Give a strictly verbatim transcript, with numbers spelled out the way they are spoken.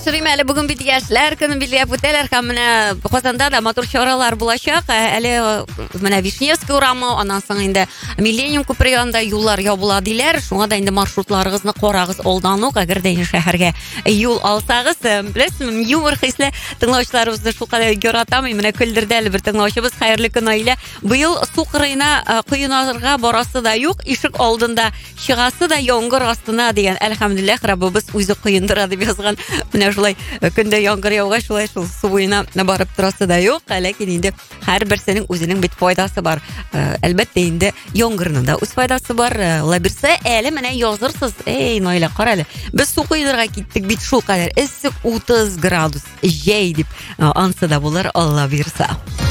Тапшырыйм әле бүген бит яшьләр көне билгеләп үтәләр һәм менә Казанда да матур чаралар булачак. Әле менә Вишневский урамы, аннан соң инде Миллениум күпер янында юллар ябыла диләр. Шуңа да инде маршрутларыгызны карагыз алдан ук, әгәр дә шәһәргә юл алсагыз. Беләсезме, юмор хисле тыңлаучыларыбызны шулкадәр яратам. Менә көлдерде әле бер тыңлаучыбыз. Хәерле көн Аилә. Быел су кырыена коенарга барасы да юк, ишек алдында чыгасы да яңгыр астына дигән. Әлхәмдүлилләх, Раббыбыз үзе коендыра дип язган. Менә шулай көндә яңгыр яугач шулай шул су буена барып торасы да юк. Ләкин инде һәрберсенең үзенең бит файдасы бар. Әлбәттә инде яңгырның да үз файдасы бар. Лабирсе әле менә язырсыз. Эй, Наилә, кара әле. Без су коенырга киттек бит шул кадәр. Иссек утыз градус. Җәй дип ансы да булыр, Алла бирса.